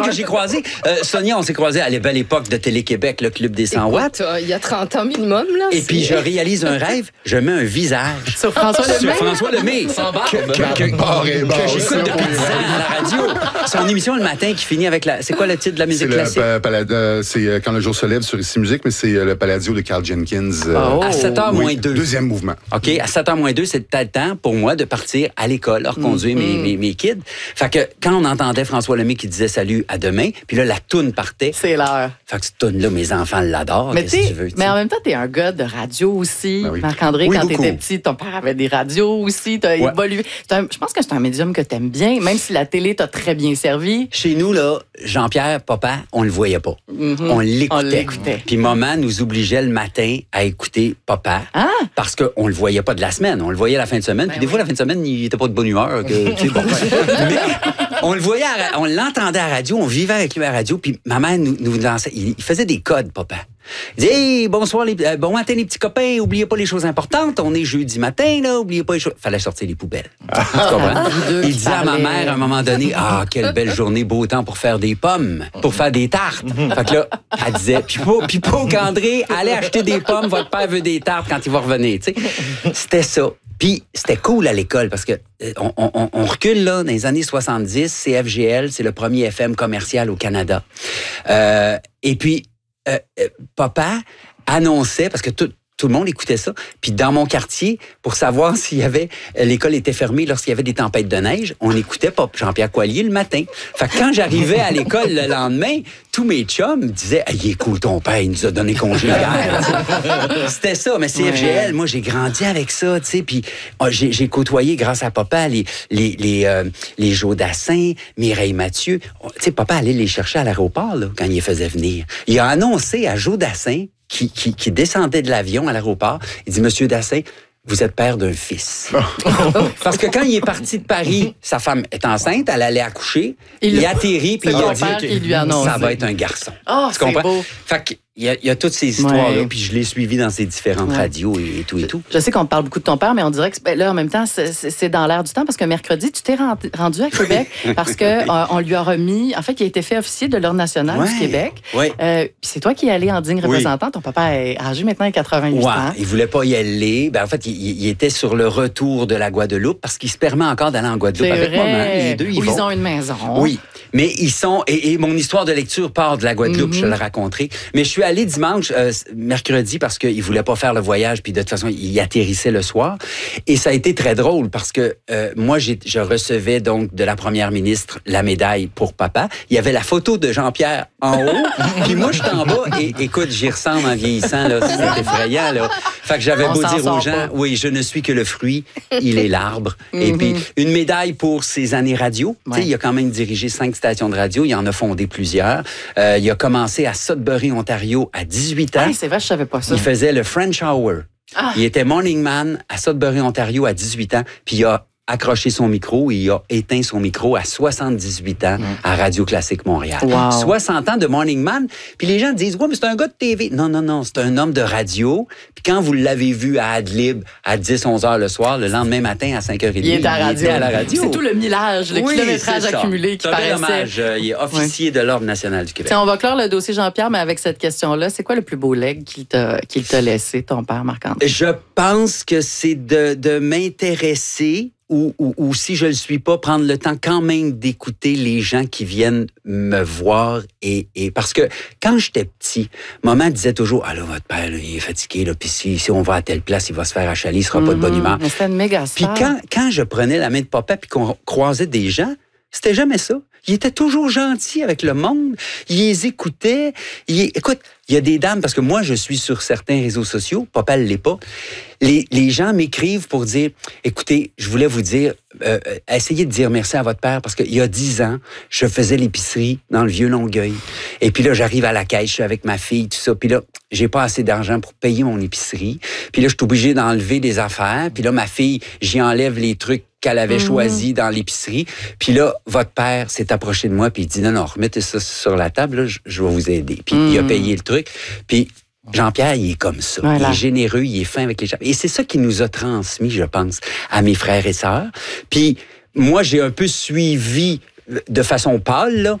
que j'ai croisé. Sonia, on s'est croisés à la belle époque de Télé-Québec, le Club des 100 watts. Il y a 30 ans minimum, là. Et puis, je réalise un rêve. Je mets un visage sur François Lemay. Sans barbe. Que j'écoute depuis 10 ans à la radio. Son émission le matin qui finit avec la... C'est quoi le titre de la musique classique? C'est Quand le jour se lève sur Ici Musique, mais c'est le Palladio de Carl Jenkins. À 7h moins 2. Deuxième mouvement. OK, à 7h moins 2, c'était le temps pour moi de partir à l'école, reconduire mes kids. Fait que quand on entendait François Lemay qui disait salut, à demain, puis là, la toune partait. C'est l'heure. Fait que cette toune-là, mes enfants l'adorent. Mais, mais en même temps, t'es un gars de radio aussi. Ben oui. Marc-André, quand t'étais petit, ton père avait des radios aussi. T'as évolué. Je pense que c'est un médium que t'aimes bien, même si la télé t'a très bien servi. Chez nous, là, Jean-Pierre, papa, on le voyait pas. On l'écoutait. Puis maman nous obligeait le matin à écouter papa. Parce qu'on le voyait pas de la semaine. On le voyait la fin de semaine. Puis des fois, la fin de semaine, il était pas de bonne humeur. Mais on le voyait, on l'entendait à la radio, on vivait avec lui à la radio. Puis maman nous lançait. Il faisait des codes, papa. Il dit hey, bonsoir, bon matin les petits copains, oubliez pas les choses importantes. On est jeudi matin, là, oubliez pas les choses. Fallait sortir les poubelles. Tu comprends? Il disait à ma mère à un moment donné, quelle belle journée, beau temps pour faire des pommes, pour faire des tartes. Fait que là, elle disait, puis pas qu'André, allez acheter des pommes, votre père veut des tartes quand il va revenir. Tu sais, c'était ça. Puis c'était cool à l'école parce que on recule là dans les années 70, CFGL, c'est le premier FM commercial au Canada. Et puis papa annonçait, parce que tout le monde écoutait ça, puis dans mon quartier, pour savoir s'il y avait, l'école était fermée lorsqu'il y avait des tempêtes de neige, on écoutait Jean-Pierre Coallier le matin. Fait que quand j'arrivais à l'école le lendemain, tous mes chums me disaient « il est cool ton père, il nous a donné congé hier. » C'était ça, mais CFGL, moi j'ai grandi avec ça, tu sais, puis j'ai côtoyé grâce à papa les Joe Dassin, Mireille Mathieu. Tu sais, papa allait les chercher à l'aéroport là, quand il les faisait venir. Il a annoncé à Joe Dassin qui descendait de l'avion à l'aéroport, il dit « Monsieur Dassin, vous êtes père d'un fils. » Parce que quand il est parti de Paris, sa femme est enceinte, elle allait accoucher, il atterrit, puis il a dit « Ça va être un garçon. » Tu comprends? Beau. Fait que il y a toutes ces histoires-là, puis je l'ai suivi dans ces différentes radios et tout et tout. Je sais qu'on parle beaucoup de ton père, mais on dirait que là, en même temps, c'est dans l'air du temps, parce que mercredi, tu t'es rendu à Québec, parce qu'on lui a remis, en fait, il a été fait officier de l'Ordre national du Québec. Puis c'est toi qui es allé en digne représentant. Ton papa est âgé maintenant, à 88 ans. Il voulait pas y aller. Ben, en fait, il était sur le retour de la Guadeloupe, parce qu'il se permet encore d'aller en Guadeloupe avec maman. Les deux, ils ont une maison. Oui. Mais ils sont... Et mon histoire de lecture part de la Guadeloupe, je le raconterai. Mais je suis allé dimanche, mercredi, parce qu'il ne voulait pas faire le voyage, puis de toute façon, il atterrissait le soir. Et ça a été très drôle, parce que moi, je recevais donc de la première ministre la médaille pour papa. Il y avait la photo de Jean-Pierre en haut, puis moi, je suis en bas, et écoute, j'y ressemble en vieillissant, là, c'est effrayant, là. Fait que j'avais beau dire aux gens, oui, je ne suis que le fruit, il est l'arbre. Et puis, une médaille pour ses années radio. Tu sais, il a quand même dirigé 5 stations de radio, il en a fondé plusieurs. Il a commencé à Sudbury, Ontario, à 18 ans. C'est vrai, je savais pas ça. Il faisait le French Hour. Il était morning man à Sudbury, Ontario, à 18 ans, puis il a accroché son micro et il a éteint son micro à 78 ans à Radio Classique Montréal. 60 ans de morning man. Puis les gens disent, ouais, mais c'est un gars de TV. Non, c'est un homme de radio. Puis quand vous l'avez vu à Adlib à 10-11 heures le soir, le lendemain matin à 5h30, il était à la radio. C'est tout le millage, le kilométrage accumulé qui paraissait. Dommage. Il est officier de l'Ordre national du Québec. T'sais, on va clore le dossier Jean-Pierre, mais avec cette question-là, c'est quoi le plus beau legs qu'il t'a laissé, ton père, Marc-André? Je pense que c'est de m'intéresser ou si je le suis pas, prendre le temps quand même d'écouter les gens qui viennent me voir. Et parce que quand j'étais petit, maman disait toujours, ah là, votre père, là, il est fatigué, là, puis si on va à telle place, il va se faire achaler, il sera pas de bonne humeur. C'était une méga star. Puis quand je prenais la main de papa puis qu'on croisait des gens, c'était jamais ça. Il était toujours gentil avec le monde. Il les écoutait. Écoute, il y a des dames, parce que moi, je suis sur certains réseaux sociaux, papa ne l'est pas. Les gens m'écrivent pour dire, écoutez, je voulais vous dire, essayez de dire merci à votre père, parce qu'il y a 10 ans, je faisais l'épicerie dans le Vieux-Longueuil. Et puis là, j'arrive à la caisse, je suis avec ma fille, tout ça. Puis là, j'ai pas assez d'argent pour payer mon épicerie. Puis là, je suis obligé d'enlever des affaires. Puis là, ma fille, j'y enlève les trucs qu'elle avait choisi dans l'épicerie. Puis là, votre père s'est approché de moi puis il dit, non, remettez ça sur la table, là, je vais vous aider. Puis il a payé le truc. Puis Jean-Pierre, il est comme ça. Voilà. Il est généreux, il est fin avec les gens. Et c'est ça qui nous a transmis, je pense, à mes frères et sœurs. Puis moi, j'ai un peu suivi de façon pâle là,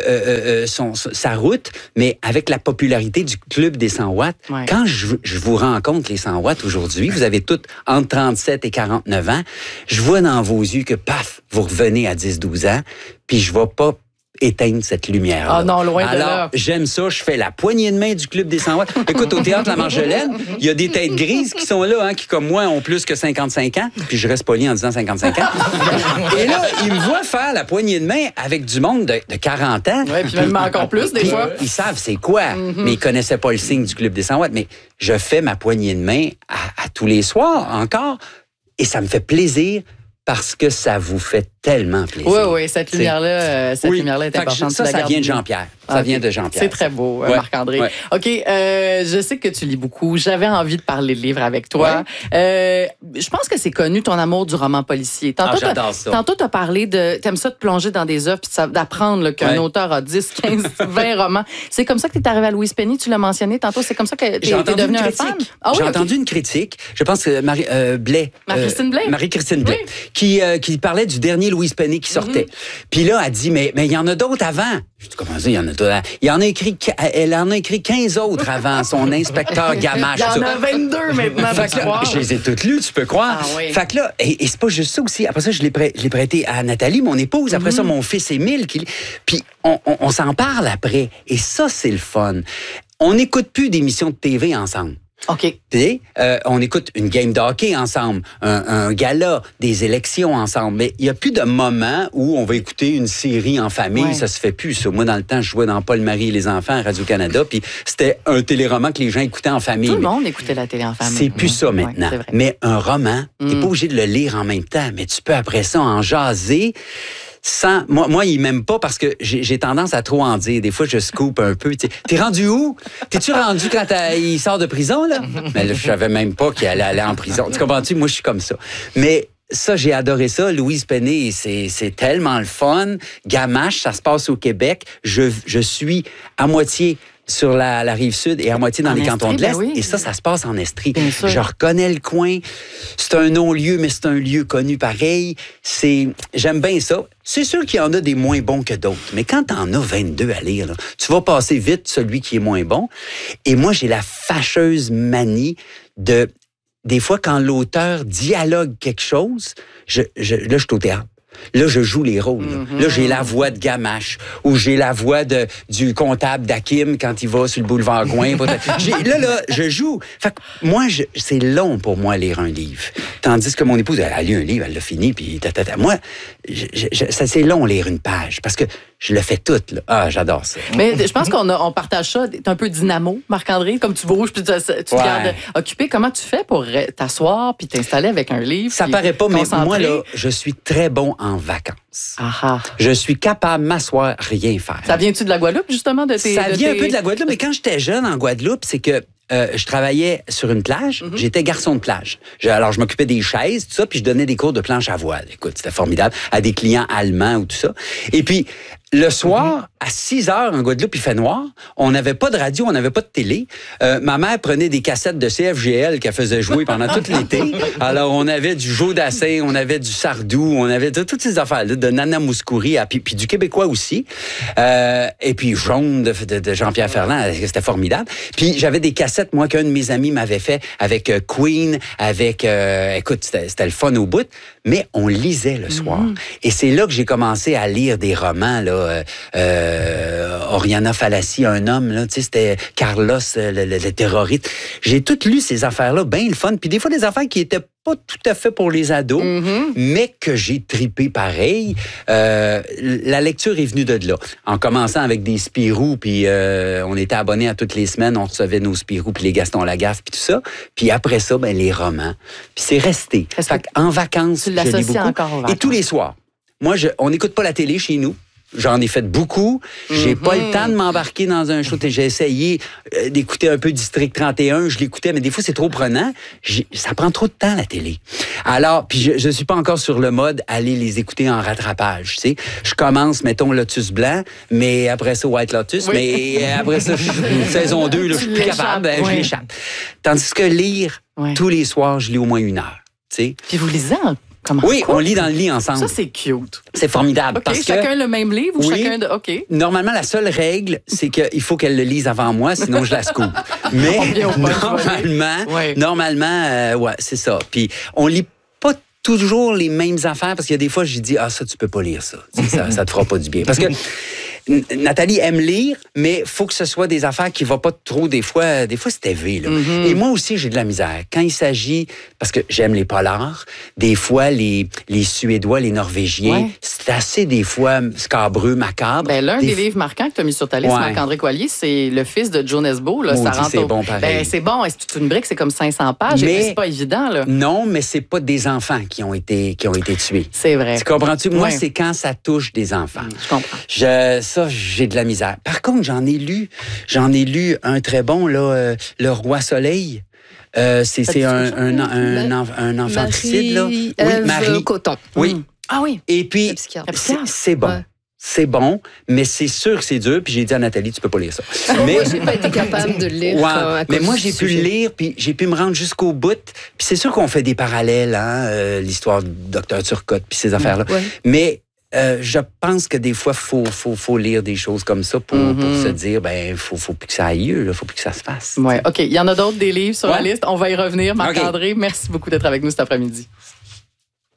sa route, mais avec la popularité du Club des 100 watts, quand je vous rencontre les 100 watts aujourd'hui, vous avez toutes entre 37 et 49 ans, je vois dans vos yeux que, paf, vous revenez à 10-12 ans, puis je ne vais pas éteindre cette lumière. Ah non, loin de là. Alors, j'aime ça. Je fais la poignée de main du Club des 100 watts. Écoute, au Théâtre La Marjolaine, il y a des têtes grises qui sont là, qui, comme moi, ont plus que 55 ans. Puis je reste poli en disant 55 ans. Et là, ils me voient faire la poignée de main avec du monde de 40 ans. Oui, puis même encore plus, des fois. Ils savent c'est quoi, mais ils connaissaient pas le signe du Club des 100 watts. Mais je fais ma poignée de main à tous les soirs, encore. Et ça me fait plaisir parce que ça vous fait tellement plaisir. Oui, cette lumière-là est importante. Ça vient de Jean-Pierre. Ça vient de Jean-Pierre. C'est très beau, Marc-André. Ouais. OK, je sais que tu lis beaucoup. J'avais envie de parler de livres avec toi. Ouais. Je pense que c'est connu, ton amour du roman policier. J'adore ça. Tantôt, tu as parlé de... T'aimes ça de plonger dans des œuvres puis d'apprendre qu'un auteur a 10, 15, 20 romans. C'est comme ça que tu es arrivé à Louise Penny, tu l'as mentionné tantôt. C'est comme ça que tu es devenu un fan? J'ai entendu une critique. Je pense que Marie-Christine Blais. Marie-Christine Blais. Qui parlait du dernier Louise Penny qui sortait. Puis là, elle dit, mais il y en a d'autres avant. Je dis, comment ça, il y en a d'autres? Elle en a écrit 15 autres avant, son inspecteur Gamache. Il y en a 22 maintenant, je les ai toutes lues, tu peux croire. Fait que là, et c'est pas juste ça aussi. Après ça, je l'ai prêté à Nathalie, mon épouse. Après ça, mon fils Émile. Puis on s'en parle après. Et ça, c'est le fun. On n'écoute plus d'émissions de TV ensemble. OK. On écoute une game de hockey ensemble, un gala, des élections ensemble. Mais il n'y a plus de moment où on va écouter une série en famille. Ouais. Ça se fait plus, ça. Moi, dans le temps, je jouais dans Paul, Marie et les enfants à Radio-Canada, puis c'était un téléroman que les gens écoutaient en famille. Tout le monde écoutait la télé en famille. C'est plus ça maintenant. Ouais, mais un roman, t'es pas obligé de le lire en même temps, mais tu peux après ça en jaser. Moi, il m'aime pas parce que j'ai tendance à trop en dire. Des fois, je scoop un peu. T'es rendu où? T'es-tu rendu quand il sort de prison, là? Mais là, je savais même pas qu'il allait aller en prison. Tu comprends-tu? Moi, je suis comme ça. Mais ça, j'ai adoré ça. Louise Penny, c'est tellement le fun. Gamache, ça se passe au Québec. Je suis à moitié sur la rive sud et à moitié dans les cantons de l'Est. Oui. Et ça se passe en Estrie. Je reconnais le coin. C'est un non-lieu, mais c'est un lieu connu pareil. J'aime bien ça. C'est sûr qu'il y en a des moins bons que d'autres. Mais quand t'en as 22 à lire, là, tu vas passer vite celui qui est moins bon. Et moi, j'ai la fâcheuse manie des fois, quand l'auteur dialogue quelque chose, là, je suis au théâtre. Là, je joue les rôles. Là, j'ai la voix de Gamache ou j'ai la voix du comptable d'Hakim quand il va sur le boulevard Gouin. Là, je joue. Fait que moi, c'est long pour moi lire un livre. Tandis que mon épouse, elle a lu un livre, elle l'a fini, puis Moi, c'est long lire une page parce que je le fais tout. Là. Ah, j'adore ça. Mais je pense qu'on partage ça. T'es un peu dynamo, Marc-André, comme tu bouges puis tu te gardes occupé. Comment tu fais pour t'asseoir puis t'installer avec un livre? Ça paraît pas, mais moi, là, je suis très bon en vacances. Aha. Je suis capable de m'asseoir, rien faire. Ça vient-tu de la Guadeloupe, justement? Ça vient un peu de la Guadeloupe, mais quand j'étais jeune en Guadeloupe, c'est que je travaillais sur une plage. J'étais garçon de plage. Alors, je m'occupais des chaises, tout ça, puis je donnais des cours de planche à voile. Écoute, c'était formidable, à des clients allemands ou tout ça. Et puis, le soir, à 6 heures, en Guadeloupe, il fait noir. On n'avait pas de radio, on n'avait pas de télé. Ma mère prenait des cassettes de CFGL qu'elle faisait jouer pendant tout l'été. Alors, on avait du Joe Dassin, on avait du Sardou, on avait toutes ces affaires-là, de Nana Mouskouri, puis du Québécois aussi. Et puis, Jaune de Jean-Pierre Ferland, c'était formidable. Puis, j'avais des cassettes, moi, qu'un de mes amis m'avait fait avec Queen, avec... écoute, c'était le fun au bout. Mais on lisait le soir. Et c'est là que j'ai commencé à lire des romans, là. Oriana Fallaci, un homme, là, tu sais, c'était Carlos, le terroriste. J'ai tout lu ces affaires-là, bien le fun. Puis des fois, des affaires qui étaient pas tout à fait pour les ados, mais que j'ai tripé pareil. La lecture est venue de là. En commençant avec des Spirou, puis on était abonnés à toutes les semaines, on recevait nos Spirou, puis les Gaston Lagaffe, puis tout ça. Puis après ça, les romans. Puis c'est resté. En vacances, je lis beaucoup. Encore aux vacances. Et tous les soirs. Moi, on n'écoute pas la télé chez nous. J'en ai fait beaucoup. J'ai pas le temps de m'embarquer dans un show. J'ai essayé d'écouter un peu District 31. Je l'écoutais, mais des fois, c'est trop prenant. Ça prend trop de temps, la télé. Alors, puis je suis pas encore sur le mode aller les écouter en rattrapage, tu sais. Je commence, mettons, Lotus Blanc, mais après ça, White Lotus, mais après ça, saison 2, là, je suis plus capable, je l'échappe. Tandis que lire, tous les soirs, je lis au moins 1 heure. T'sais. Puis vous lisez Comment? Oui, on lit dans le lit ensemble. Ça, c'est cute. C'est formidable. OK, parce chacun que, le même livre ou chacun de... OK. Normalement, la seule règle, c'est qu'il faut qu'elle le lise avant moi, sinon je la scoop. Mais normalement, ouais, c'est ça. Puis on lit pas toujours les mêmes affaires parce qu'il y a des fois, j'ai dit, ça, tu peux pas lire ça. Ça te fera pas du bien. Parce que Nathalie aime lire, mais il faut que ce soit des affaires qui ne vont pas trop, des fois c'est élevé. Là. Et moi aussi, j'ai de la misère. Quand il s'agit, parce que j'aime les polars, des fois, les Suédois, les Norvégiens, c'est assez, des fois, scabreux, macabre. Ben, l'un des livres marquants que tu as mis sur ta liste, Marc-André Coallier, c'est Le Fils de Joe Nesbo. Là, ça rentre c'est bon, pareil. Ben, c'est bon. C'est toute une brique, c'est comme 500 pages. Mais c'est pas évident. Là. Non, mais c'est pas des enfants qui ont été tués. C'est vrai. Tu comprends-tu? Moi, c'est quand ça touche des enfants. Je comprends. Ça, j'ai de la misère. Par contre, j'en ai lu un très bon, là, Le Roi Soleil. C'est un infanticide, là. Oui, Marie Coton. Oui. Ah oui. Et puis, c'est bon. Ouais. C'est bon, mais c'est sûr que c'est dur. Puis j'ai dit à Nathalie, tu peux pas lire ça. Mais moi, j'ai pas été capable de le lire. Mais moi, j'ai pu le lire, puis j'ai pu me rendre jusqu'au bout. Puis c'est sûr qu'on fait des parallèles, l'histoire du Dr Turcotte, puis ces affaires-là. Ouais. Mais je pense que des fois, faut lire des choses comme ça pour se dire, faut plus que ça aille lieu, faut plus que ça se fasse. Oui, OK. Il y en a d'autres, des livres sur la liste. On va y revenir. Marc-André, merci beaucoup d'être avec nous cet après-midi.